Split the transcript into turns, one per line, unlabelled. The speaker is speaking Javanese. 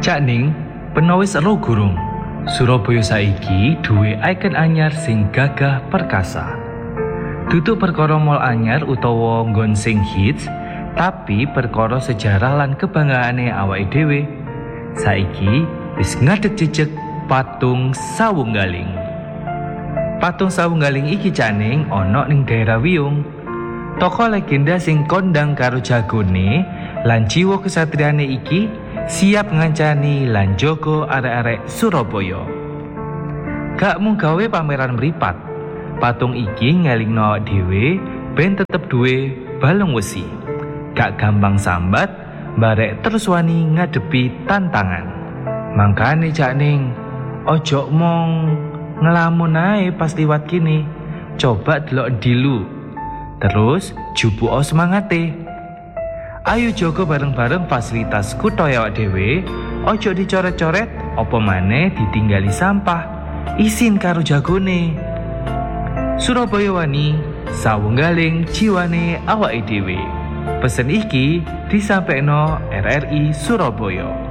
Cak Ning, penulis ero gurung. Surabaya saiki duwe ikon anyar sing gagah perkasa. Dudu perkara mall anyar utawa nggon sing hits, tapi perkara sejarah lan kebanggaane awake dhewe. Saiki wis ngadeg jejeg patung Sawunggaling. Patung Sawunggaling iki Cak Ning ana ning daerah Wiyung. Tokoh legenda sing kondang karo jagone lan jiwa kesatriane iki siap ngancani lan jaga arek-arek Surabaya. Gak mung gawe pameran mripat, patung iki ngelingno dhewe ben tetep duwe balung wesi. Gak gampang sambat, barek terus wani ngadepi tantangan. Mangkane Cak Ning, ojo mong ngelamun ae pas liwat kini. Coba delok dilu. Terus jupuo semangate. Ayo jogo bareng-bareng fasilitas kutha awak dhewe, ojo dicoret-coret, apa maneh ditinggali sampah. Isin karo jagone. Surabaya wani, Sawunggaling jiwane awake dhewe. Pesen iki disampaikan RRI Surabaya.